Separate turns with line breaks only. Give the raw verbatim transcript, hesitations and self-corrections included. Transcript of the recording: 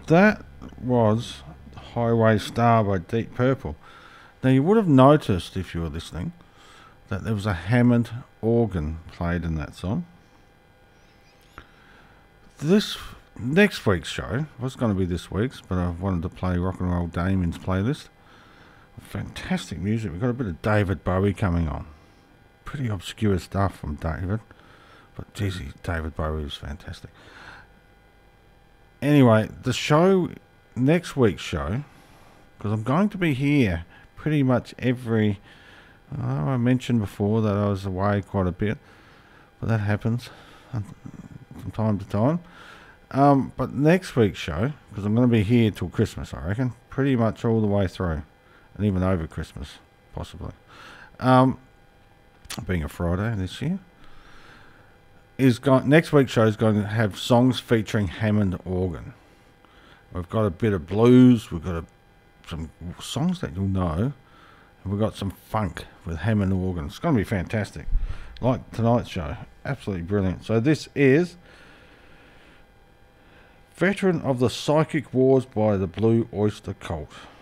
that was Highway Star by Deep Purple. Now you would have noticed, if you were listening, that there was a Hammond organ played in that song. This next week's show was going to be this week's, but I wanted to play Rock and Roll Damien's playlist. Fantastic music. We've got a bit of David Bowie coming on. Pretty obscure stuff from David, but geez, David Bowie is fantastic. Anyway, the show, next week's show, because I'm going to be here pretty much every, oh, I mentioned before that I was away quite a bit, but that happens from time to time. Um, but next week's show, because I'm going to be here till Christmas, I reckon, pretty much all the way through, and even over Christmas, possibly. Um, being a Friday this year, is going, next week's show is going to have songs featuring Hammond organ. We've got a bit of blues, we've got a, some songs that you'll know, and we've got some funk with Hammond organ. It's going to be fantastic, like tonight's show. Absolutely brilliant. So this is Veteran of the Psychic Wars by the Blue Oyster Cult.